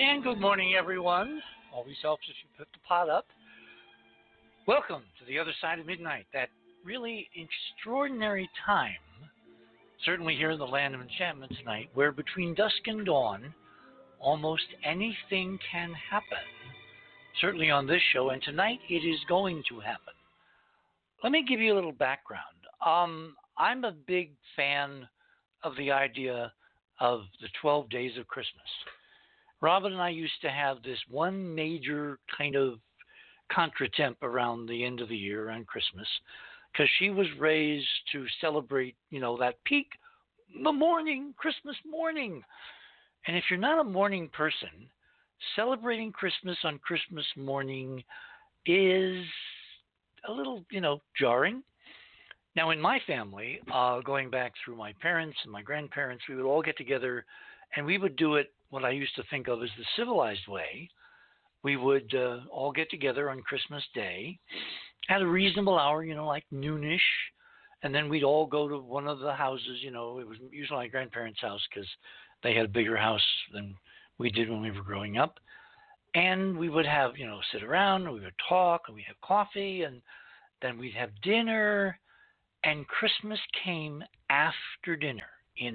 And good morning, everyone. Always helps if you put the pot up. Welcome to the other side of midnight, that really extraordinary time, certainly here in the land of enchantment tonight, where between dusk and dawn, almost anything can happen. Certainly on this show, and tonight it is going to happen. Let me give you a little background. I'm a big fan of the idea of the 12 days of Christmas. Robin and I used to have this one major kind of contretemps around the end of the year on Christmas, because she was raised to celebrate, that peak, the morning, Christmas morning. And if you're not a morning person, celebrating Christmas on Christmas morning is a little, jarring. Now, in my family, going back through my parents and my grandparents, we would all get together and we would do it what I used to think of as the civilized way. We would all get together on Christmas Day at a reasonable hour, like noonish, and then we'd all go to one of the houses. It was usually my grandparents' house because they had a bigger house than we did when we were growing up. And we would have, sit around, and we would talk, and we'd have coffee, and then we'd have dinner. And Christmas came after dinner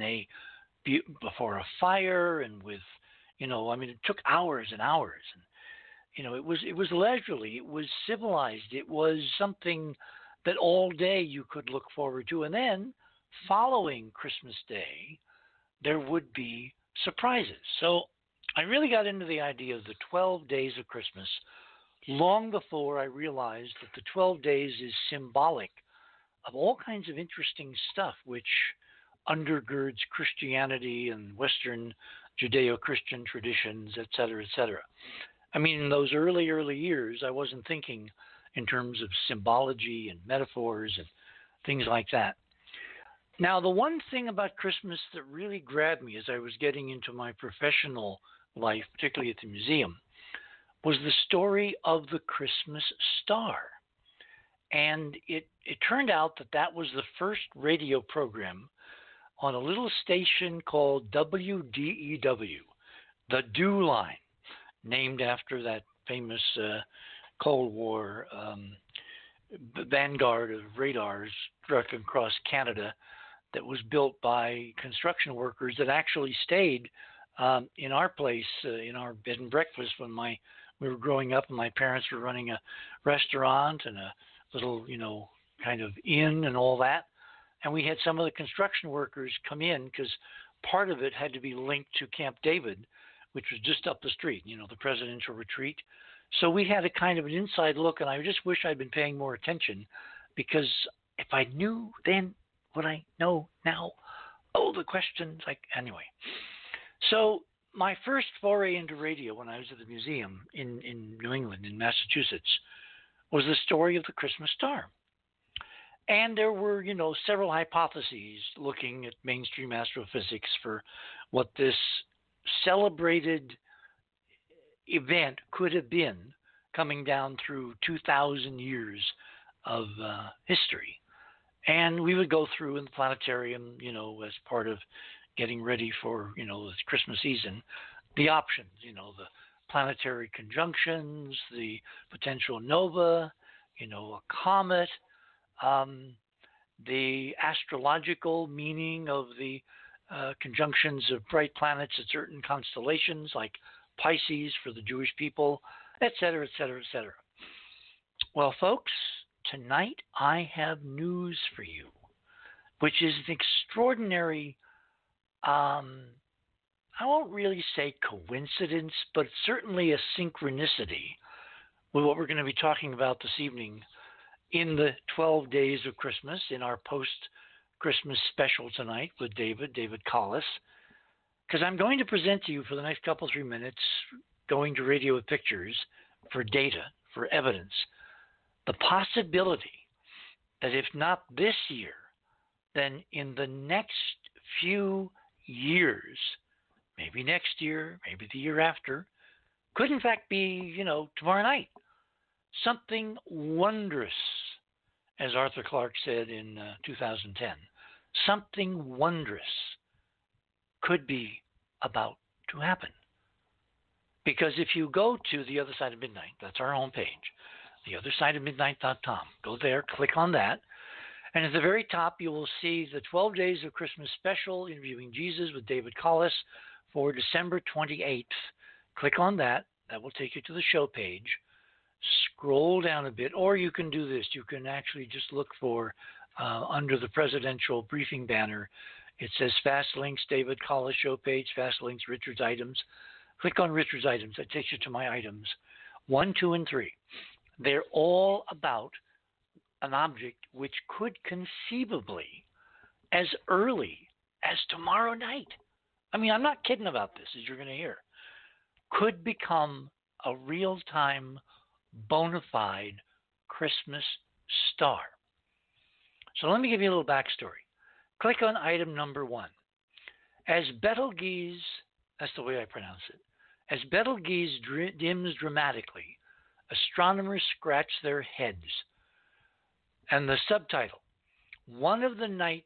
before a fire, and with, it took hours and hours. And, it was leisurely, it was civilized, it was something that all day you could look forward to. And then following Christmas Day, there would be surprises. So I really got into the idea of the 12 days of Christmas long before I realized that the 12 days is symbolic of all kinds of interesting stuff which undergirds Christianity and Western Judeo-Christian traditions, et cetera, et cetera. I mean, in those early years, I wasn't thinking in terms of symbology and metaphors and things like that. Now, the one thing about Christmas that really grabbed me as I was getting into my professional life, particularly at the museum, was the story of the Christmas star. And it turned out that was the first radio program on a little station called WDEW, the Dew Line, named after that famous Cold War vanguard of radars struck across Canada that was built by construction workers that actually stayed in our place, in our bed and breakfast when we were growing up, and my parents were running a restaurant and a little, kind of inn and all that. And we had some of the construction workers come in because part of it had to be linked to Camp David, which was just up the street, the presidential retreat. So we had a kind of an inside look, and I just wish I'd been paying more attention, because if I knew then what I know now, the questions, anyway. So my first foray into radio when I was at the museum in New England, in Massachusetts, was the story of the Christmas star. And there were, several hypotheses looking at mainstream astrophysics for what this celebrated event could have been coming down through 2,000 years of history. And we would go through in the planetarium, as part of getting ready for, the Christmas season, the options, the planetary conjunctions, the potential nova, a comet, the astrological meaning of the conjunctions of bright planets at certain constellations like Pisces for the Jewish people, et cetera, et cetera, et cetera. Well, folks, tonight I have news for you, which is an extraordinary, I won't really say coincidence, but certainly a synchronicity with what we're going to be talking about this evening in the 12 days of Christmas, in our post-Christmas special tonight with David Collis, because I'm going to present to you for the next couple, 3 minutes, going to Radio with Pictures for data, for evidence, the possibility that if not this year, then in the next few years, maybe next year, maybe the year after, could in fact be, tomorrow night, something wondrous, as Arthur Clarke said in 2010, something wondrous could be about to happen. Because if you go to The Other Side of Midnight, that's our homepage, theothersideofmidnight.com. Go there, click on that, and at the very top you will see the 12 Days of Christmas special, Interviewing Jesus with David Collis for December 28th. Click on that. That will take you to the show page. Scroll down a bit, or you can do this. You can actually just look for, under the presidential briefing banner, it says Fast Links, David Collis show page, Fast Links, Richard's items. Click on Richard's items. That takes you to my items 1, 2, and 3. They're all about an object which could conceivably, as early as tomorrow night, I mean, I'm not kidding about this, as you're going to hear, could become a real-time, bona fide Christmas star. So let me give you a little backstory. Click on item number 1. As Betelgeuse, that's the way I pronounce it, as Betelgeuse dims dramatically, astronomers scratch their heads. And the subtitle, one of the night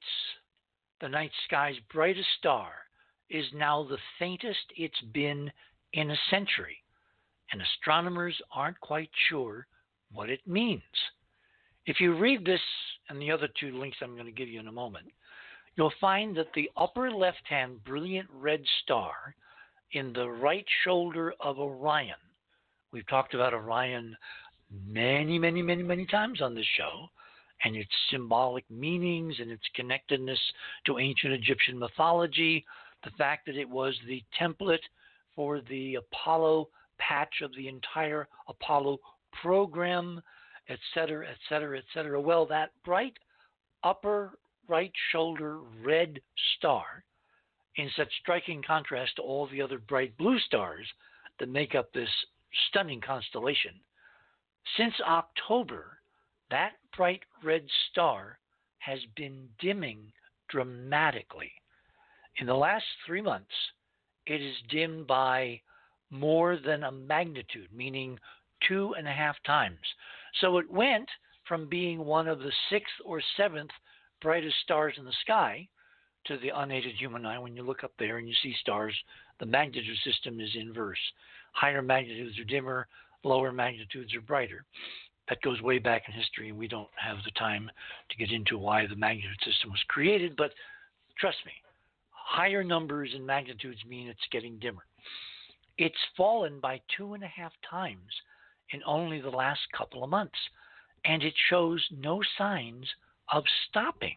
sky's brightest star is now the faintest it's been in a century, and astronomers aren't quite sure what it means. If you read this and the other 2 links I'm going to give you in a moment, you'll find that the upper left-hand brilliant red star in the right shoulder of Orion, we've talked about Orion many, many, many, many times on this show, and its symbolic meanings and its connectedness to ancient Egyptian mythology, the fact that it was the template for the Apollo patch of the entire Apollo program, etc., etc., etc. Well, that bright upper right shoulder red star, in such striking contrast to all the other bright blue stars that make up this stunning constellation, since October, that bright red star has been dimming dramatically. In the last 3 months, it is dimmed by more than a magnitude, meaning 2.5 times. So it went from being one of the 6th or 7th brightest stars in the sky to the unaided human eye. When you look up there and you see stars, the magnitude system is inverse. Higher magnitudes are dimmer, lower magnitudes are brighter. That goes way back in history, and we don't have the time to get into why the magnitude system was created, but trust me, higher numbers in magnitudes mean it's getting dimmer. It's fallen by 2.5 times in only the last couple of months, and it shows no signs of stopping.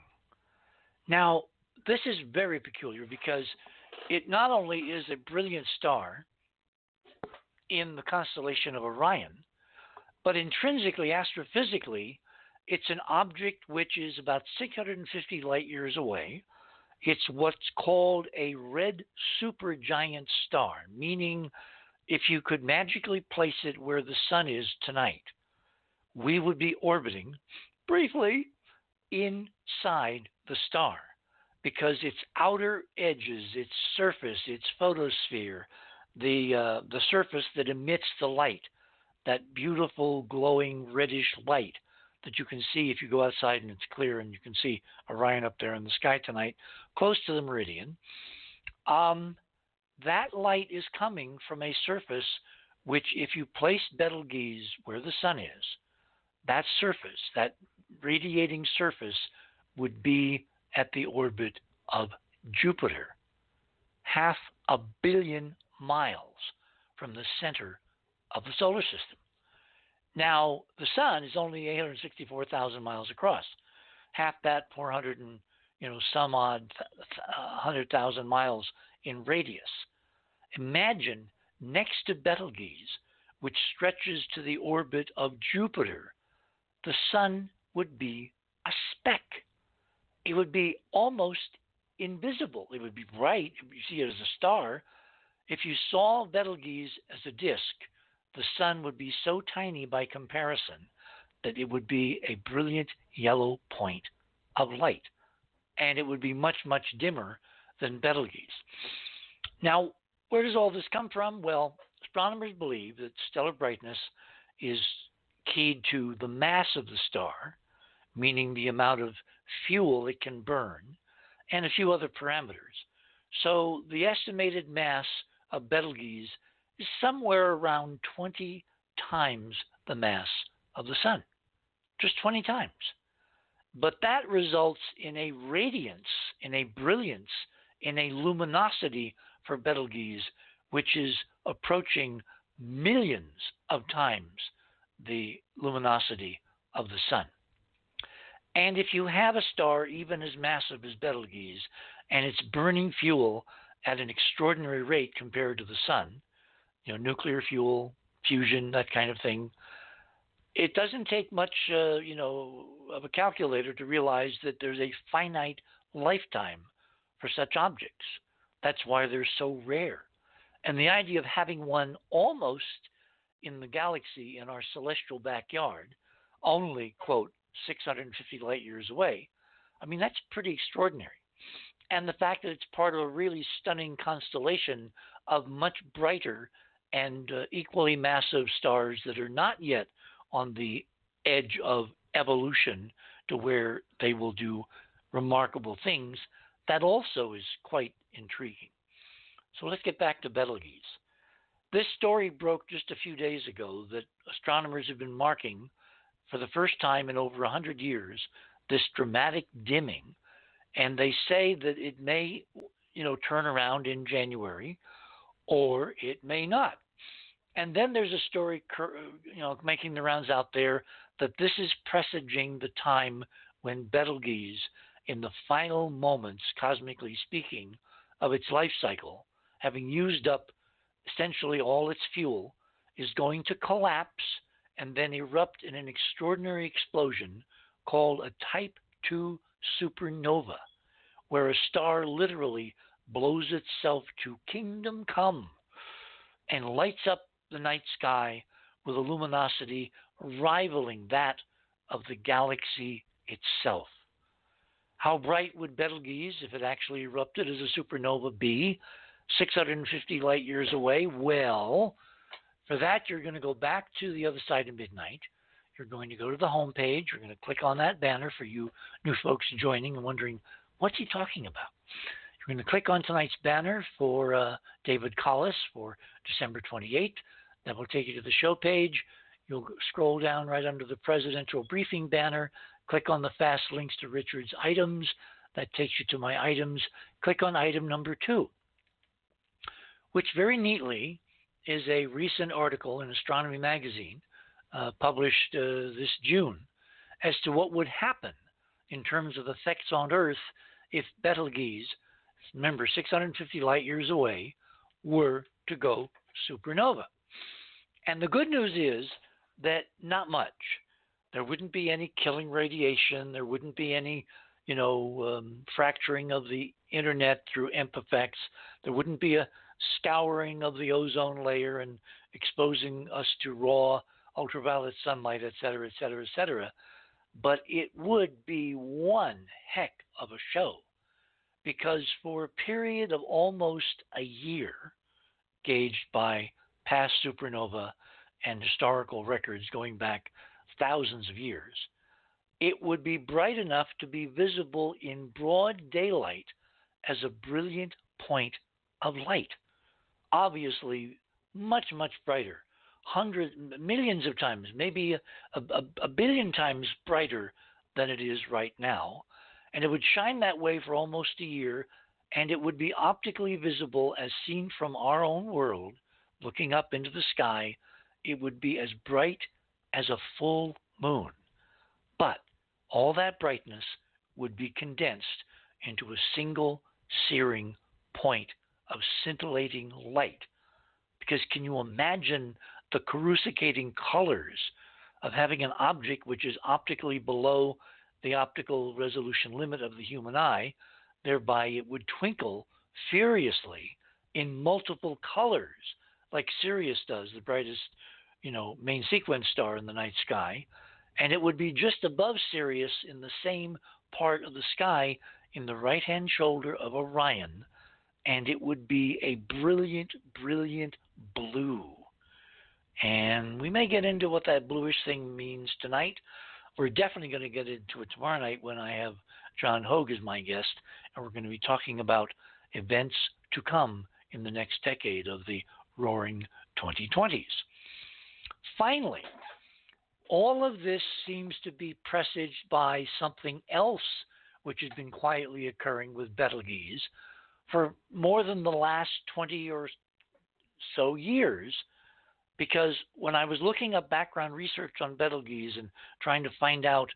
Now, this is very peculiar because it not only is a brilliant star in the constellation of Orion, but intrinsically, astrophysically, it's an object which is about 650 light years away. It's what's called a red supergiant star, meaning if you could magically place it where the sun is tonight, we would be orbiting briefly inside the star, because its outer edges, its surface, its photosphere, the surface that emits the light, that beautiful glowing reddish light that you can see if you go outside and it's clear and you can see Orion up there in the sky tonight, close to the meridian. That light is coming from a surface which, if you place Betelgeuse where the sun is, that surface, that radiating surface, would be at the orbit of Jupiter, 500 million miles from the center of the solar system. Now, the sun is only 864,000 miles across, half that, 400 and some odd 100,000 miles in radius. Imagine next to Betelgeuse, which stretches to the orbit of Jupiter, the sun would be a speck. It would be almost invisible. It would be bright. You see it as a star. If you saw Betelgeuse as a disk, the sun would be so tiny by comparison that it would be a brilliant yellow point of light. And it would be much, much dimmer than Betelgeuse. Now, where does all this come from? Well, astronomers believe that stellar brightness is keyed to the mass of the star, meaning the amount of fuel it can burn, and a few other parameters. So the estimated mass of Betelgeuse is somewhere around 20 times the mass of the sun. Just 20 times. But that results in a radiance, in a brilliance, in a luminosity for Betelgeuse, which is approaching millions of times the luminosity of the sun. And if you have a star even as massive as Betelgeuse, and it's burning fuel at an extraordinary rate compared to the sun, nuclear fuel, fusion, that kind of thing, it doesn't take much, of a calculator to realize that there's a finite lifetime for such objects. That's why they're so rare. And the idea of having one almost in the galaxy in our celestial backyard, only, quote, 650 light years away, I mean, that's pretty extraordinary. And the fact that it's part of a really stunning constellation of much brighter and equally massive stars that are not yet on the edge of evolution to where they will do remarkable things, that also is quite intriguing. So let's get back to Betelgeuse. This story broke just a few days ago that astronomers have been marking for the first time in over 100 years this dramatic dimming, and they say that it may, turn around in January, or it may not. And then there's a story, making the rounds out there that this is presaging the time when Betelgeuse, in the final moments, cosmically speaking, of its life cycle, having used up essentially all its fuel, is going to collapse and then erupt in an extraordinary explosion called a Type II supernova, where a star literally blows itself to kingdom come and lights up the night sky with a luminosity rivaling that of the galaxy itself. How bright would Betelgeuse, if it actually erupted as a supernova, be 650 light years away? Well, for that, you're going to go back to the other side of midnight. You're going to go to the home page. You're going to click on that banner for you new folks joining and wondering, what's he talking about? You're going to click on tonight's banner for David Collis for December 28th. That will take you to the show page. You'll scroll down right under the presidential briefing banner. Click on the fast links to Richard's items. That takes you to my items. Click on item number 2, which very neatly is a recent article in Astronomy Magazine published this June as to what would happen in terms of effects on Earth if Betelgeuse, remember 650 light years away, were to go supernova. And the good news is that not much. There wouldn't be any killing radiation. There wouldn't be any, fracturing of the internet through EMP effects. There wouldn't be a scouring of the ozone layer and exposing us to raw ultraviolet sunlight, et cetera, et cetera, et cetera. But it would be one heck of a show, because for a period of almost a year, gauged by past supernova and historical records going back thousands of years, it would be bright enough to be visible in broad daylight as a brilliant point of light. Obviously, much, much brighter, hundreds, millions of times, maybe a billion times brighter than it is right now. And it would shine that way for almost a year, and it would be optically visible as seen from our own world, looking up into the sky. It would be as bright as a full moon. But all that brightness would be condensed into a single searing point of scintillating light. Because can you imagine the coruscating colors of having an object which is optically below the optical resolution limit of the human eye? Thereby it would twinkle furiously in multiple colors, like Sirius does, the brightest, main sequence star in the night sky. And it would be just above Sirius in the same part of the sky in the right-hand shoulder of Orion. And it would be a brilliant, brilliant blue. And we may get into what that bluish thing means tonight. We're definitely going to get into it tomorrow night when I have John Hogue as my guest, and we're going to be talking about events to come in the next decade of the roaring 2020s. Finally, all of this seems to be presaged by something else which has been quietly occurring with Betelgeuse for more than the last 20 or so years. Because when I was looking up background research on Betelgeuse and trying to find out,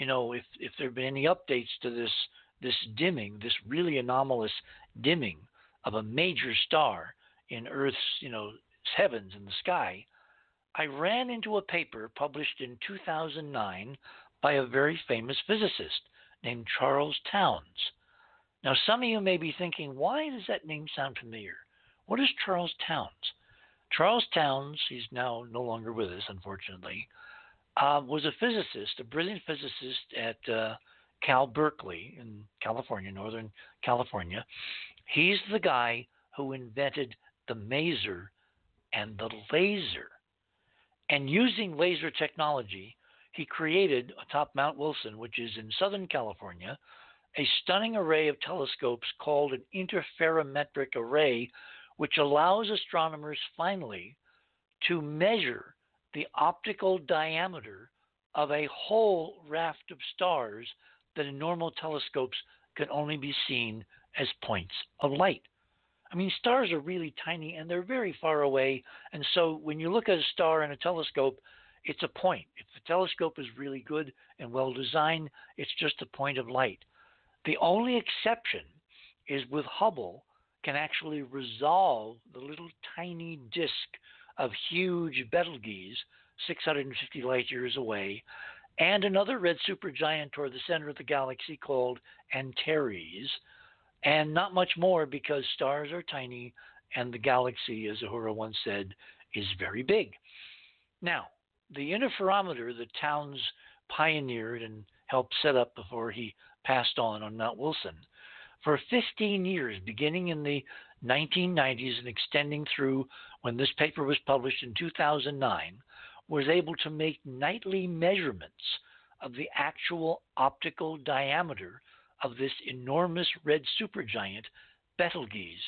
if there have been any updates to this dimming, this really anomalous dimming of a major star in Earth's, heavens in the sky, I ran into a paper published in 2009 by a very famous physicist named Charles Townes. Now, some of you may be thinking, why does that name sound familiar? What is Charles Townes? Charles Townes, he's now no longer with us, unfortunately, was a physicist, a brilliant physicist at Cal Berkeley in California, Northern California. He's the guy who invented the maser and the laser. And using laser technology, he created, atop Mount Wilson, which is in Southern California, a stunning array of telescopes called an interferometric array, which allows astronomers finally to measure the optical diameter of a whole raft of stars that in normal telescopes can only be seen as points of light. I mean, stars are really tiny and they're very far away. And so when you look at a star in a telescope, it's a point. If the telescope is really good and well designed, it's just a point of light. The only exception is with Hubble can actually resolve the little tiny disk of huge Betelgeuse, 650 light years away, and another red supergiant toward the center of the galaxy called Antares, and not much more because stars are tiny and the galaxy, as Uhura once said, is very big. Now, the interferometer that Townes pioneered and helped set up before he passed on Mount Wilson, for 15 years, beginning in the 1990s and extending through when this paper was published in 2009, was able to make nightly measurements of the actual optical diameter of this enormous red supergiant, Betelgeuse,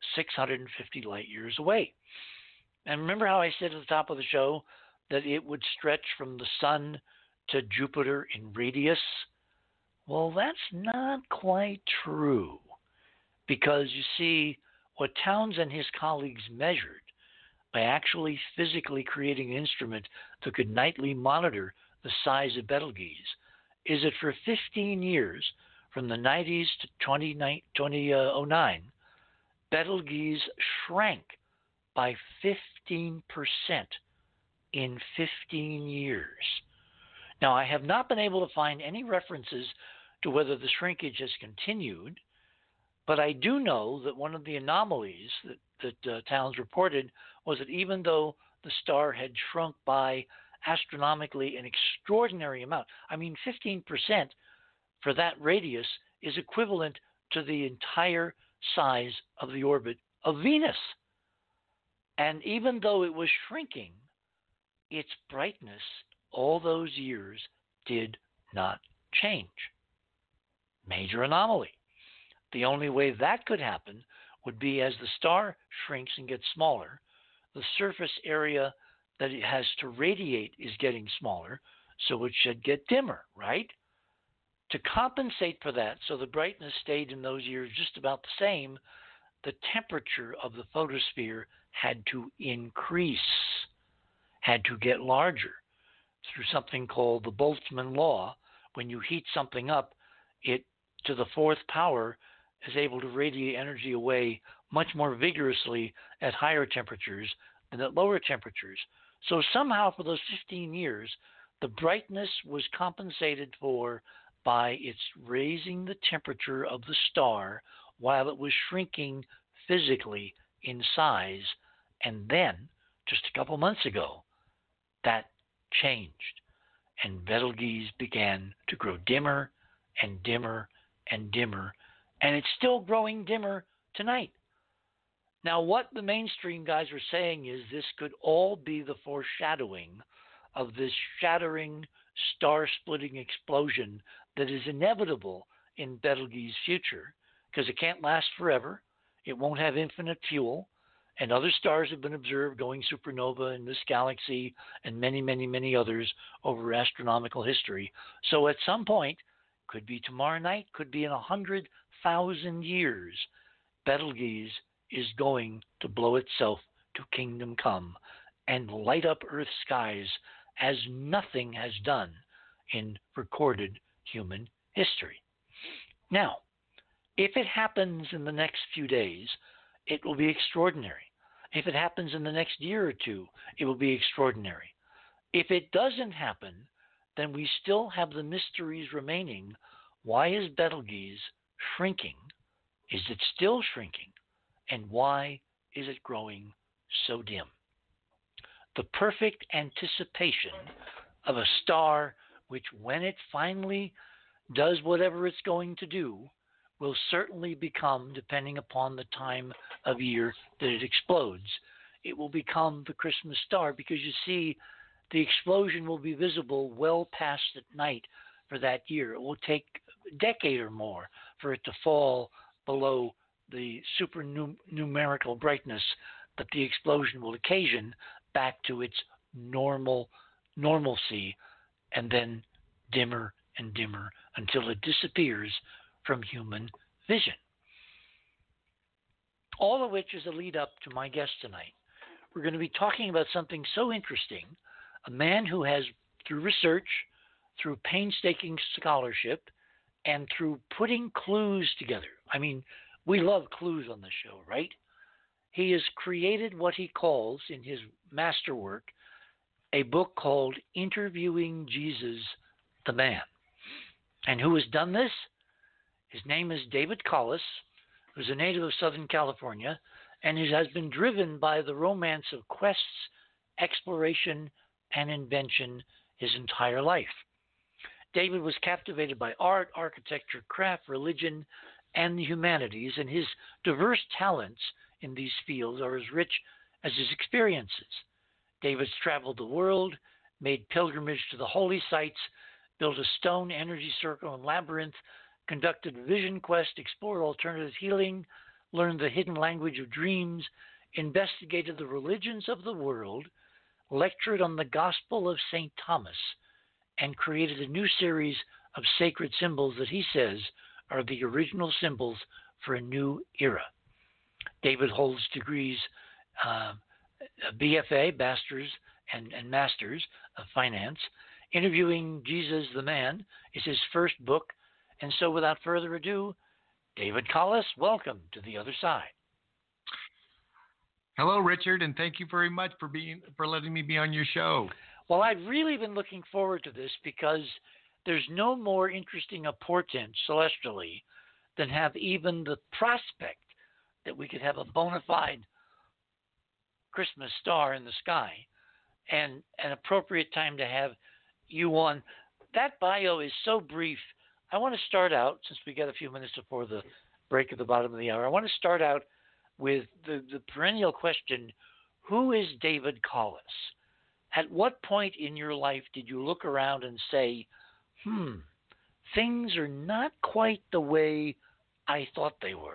650 light years away. And remember how I said at the top of the show that it would stretch from the sun to Jupiter in radius? Well, that's not quite true, because you see, what Townes and his colleagues measured by actually physically creating an instrument that could nightly monitor the size of Betelgeuse is that for 15 years, from the 90s to 2009, Betelgeuse shrank by 15% in 15 years. Now, I have not been able to find any references to whether the shrinkage has continued, but I do know that one of the anomalies that Townes reported was that even though the star had shrunk by astronomically an extraordinary amount, I mean 15% for that radius is equivalent to the entire size of the orbit of Venus. And even though it was shrinking, its brightness all those years did not change. Major anomaly. The only way that could happen would be as the star shrinks and gets smaller, the surface area that it has to radiate is getting smaller, so it should get dimmer, right? To compensate for that, so the brightness stayed in those years just about the same, the temperature of the photosphere had to increase, had to get larger through something called the Boltzmann law. When you heat something up, it to the fourth power is able to radiate energy away much more vigorously at higher temperatures than at lower temperatures. So somehow for those 15 years, the brightness was compensated for by its raising the temperature of the star while it was shrinking physically in size. And then, just a couple months ago, that changed. And Betelgeuse began to grow dimmer and dimmer and dimmer, and it's still growing dimmer tonight. Now, what the mainstream guys are saying is this could all be the foreshadowing of this shattering, star-splitting explosion that is inevitable in Betelgeuse's future, because it can't last forever, it won't have infinite fuel, And other stars have been observed going supernova in this galaxy and many, many, many others over astronomical history. So at some point, could be tomorrow night, could be in 100,000 years, Betelgeuse is going to blow itself to kingdom come and light up Earth's skies as nothing has done in recorded human history. Now, if it happens in the next few days, it will be extraordinary. If it happens in the next year or two, it will be extraordinary. If it doesn't happen, then we still have the mysteries remaining. Why is Betelgeuse shrinking? Is it still shrinking? And why is it growing so dim? The perfect anticipation of a star which, when it finally does whatever it's going to do, will certainly become, depending upon the time of year that it explodes, it will become the Christmas star, because you see, the explosion will be visible well past at night for that year. It will take a decade or more for it to fall below the supernumerical brightness that the explosion will occasion back to its normalcy, and then dimmer and dimmer until it disappears from human vision. All of which is a lead up to my guest tonight. We're going to be talking about something so interesting, a man who has, through research, through painstaking scholarship, and through putting clues together. I mean, we love clues on the show, right? He has created what he calls, in his masterwork, a book called Interviewing Jesus the Man. And who has done this? His name is David Collis, who's a native of Southern California, and he has been driven by the romance of quests, exploration, and invention his entire life. David was captivated by art, architecture, craft, religion, and the humanities, and his diverse talents in these fields are as rich as his experiences. David's traveled the world, made pilgrimage to the holy sites, built a stone energy circle and labyrinth, conducted vision quest, explored alternative healing, learned the hidden language of dreams, investigated the religions of the world, lectured on the Gospel of St. Thomas, and created a new series of sacred symbols that he says are the original symbols for a new era. David holds degrees, BFA, Masters, and Masters of Finance. Interviewing Jesus the Man is his first book. And so without further ado, David Collis, welcome to The Other Side. Hello, Richard, and thank you very much for letting me be on your show. Well, I've really been looking forward to this because there's no more interesting a portent celestially than have even the prospect that we could have a bona fide Christmas star in the sky, and an appropriate time to have you on. That bio is so brief. I want to start out, since we got a few minutes before the break at the bottom of the hour, I want to start out with the perennial question, who is David Collis? At what point in your life did you look around and say, things are not quite the way I thought they were?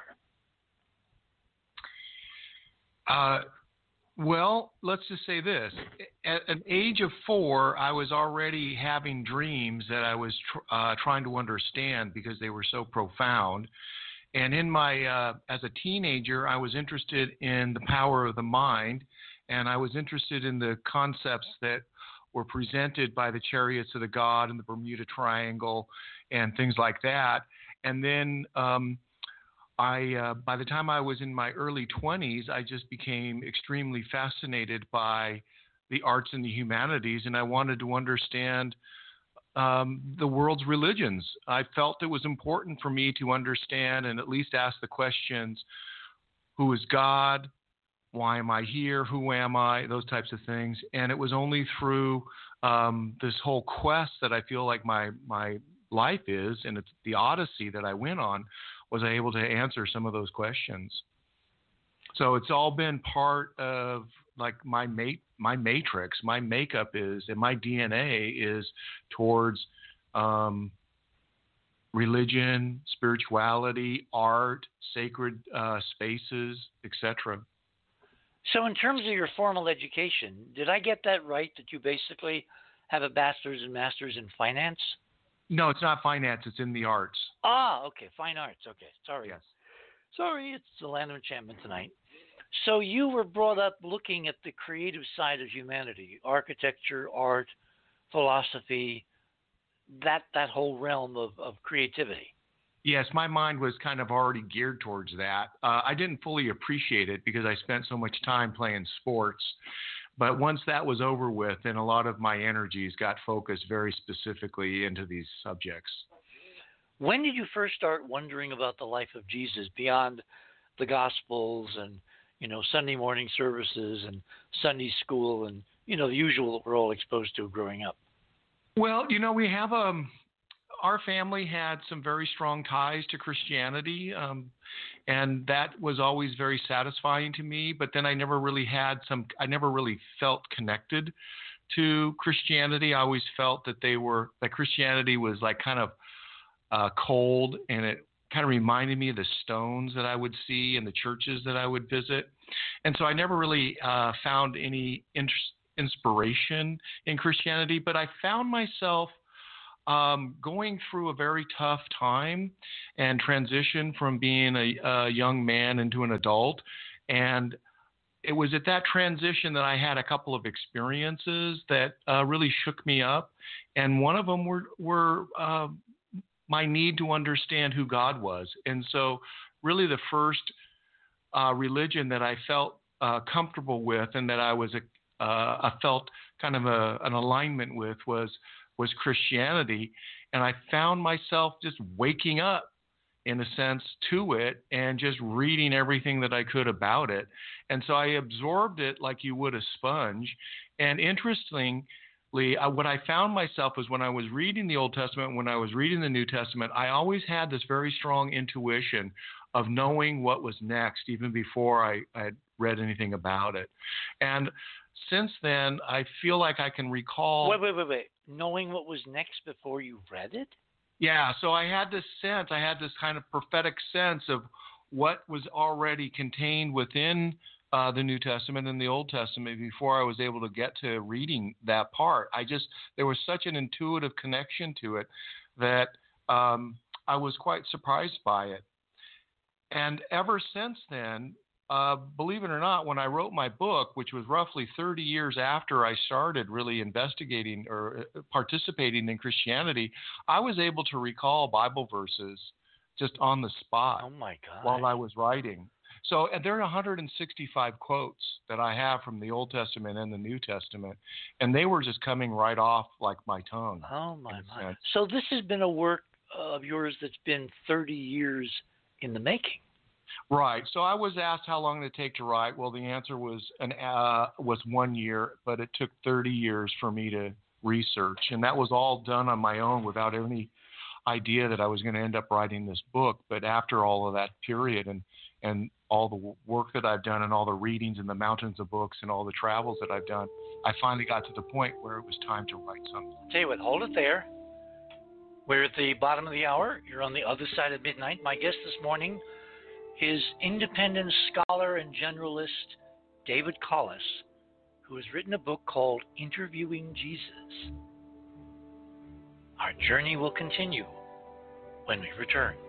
Well, let's just say this. At an age of 4, I was already having dreams that I was trying to understand because they were so profound. And in my, as a teenager, I was interested in the power of the mind, and I was interested in the concepts that were presented by the chariots of the god and the Bermuda Triangle and things like that. And then by the time I was in my early 20s, I just became extremely fascinated by the arts and the humanities, and I wanted to understand the world's religions. I felt it was important for me to understand and at least ask the questions, who is God? Why am I here? Who am I? Those types of things. And it was only through this whole quest that I feel like my life is, and it's the odyssey that I went on, was I able to answer some of those questions. So it's all been part of like my matrix, my makeup is, and my DNA is towards religion, spirituality, art, sacred spaces, etc. So, in terms of your formal education, did I get that right that you basically have a bachelor's and master's in finance? No, it's not finance. It's in the arts. Ah, okay, fine arts. Okay, sorry. Yes. Sorry, it's the land of enchantment tonight. So, you were brought up looking at the creative side of humanity, architecture, art, philosophy, that whole realm of creativity. Yes, my mind was kind of already geared towards that. I didn't fully appreciate it because I spent so much time playing sports. But once that was over with, then a lot of my energies got focused very specifically into these subjects. When did you first start wondering about the life of Jesus beyond the Gospels and Sunday morning services and Sunday school and the usual that we're all exposed to growing up? Well, we have our family had some very strong ties to Christianity, and that was always very satisfying to me. But then I never really felt connected to Christianity. I always felt that Christianity was like kind of cold, and it kind of reminded me of the stones that I would see in the churches that I would visit. And so I never really found any inspiration in Christianity, but I found myself going through a very tough time and transition from being a young man into an adult. And it was at that transition that I had a couple of experiences that really shook me up. And one of them were my need to understand who God was. And so really the first religion that I felt comfortable with and that I felt kind of an alignment with was Christianity. And I found myself just waking up in a sense to it and just reading everything that I could about it. And so I absorbed it like you would a sponge. And interestingly, what I found myself was when I was reading the Old Testament, when I was reading the New Testament, I always had this very strong intuition of knowing what was next, even before I had read anything about it. And since then, I feel like I can recall. Wait. Knowing what was next before you read it? Yeah. So I had this kind of prophetic sense of what was already contained within the New Testament and the Old Testament before I was able to get to reading that part. There was such an intuitive connection to it that I was quite surprised by it. And ever since then, believe it or not, when I wrote my book, which was roughly 30 years after I started really investigating or participating in Christianity, I was able to recall Bible verses just on the spot. Oh my God. While I was writing. So there are 165 quotes that I have from the Old Testament and the New Testament, and they were just coming right off like my tongue. Oh my. So this has been a work of yours that's been 30 years in the making. Right. So I was asked how long did it take to write. Well, the answer was 1 year, but it took 30 years for me to research, and that was all done on my own without any idea that I was going to end up writing this book. But after all of that period and all the work that I've done and all the readings and the mountains of books and all the travels that I've done, I finally got to the point where it was time to write something. Tell you what, hold it there. We're at the bottom of the hour. You're on the other side of midnight. My guest this morning is independent scholar and generalist David Collis, who has written a book called Interviewing Jesus. Our journey will continue when we return.